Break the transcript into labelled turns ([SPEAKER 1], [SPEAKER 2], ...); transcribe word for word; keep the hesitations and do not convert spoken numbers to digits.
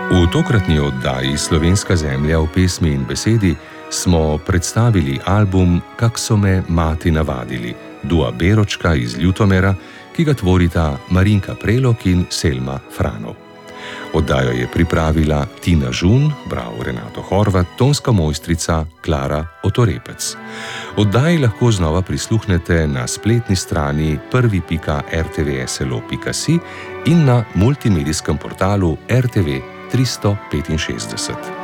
[SPEAKER 1] V tokratni oddaji Slovenska zemlja v pesmi in besedi smo predstavili album Kak so me mati navadili, dua Beročka iz Ljutomera, ki ga tvorita Marinka Prelog in Selma Franov. Oddajo je pripravila Tina Žun, bral Renato Horvat, tonska mojstrica Klara Otorepec. Oddaji lahko znova prisluhnete na spletni strani prvi pika r t v s l o pika si in na multimedijskem portalu R T V tristo petinšestdeset.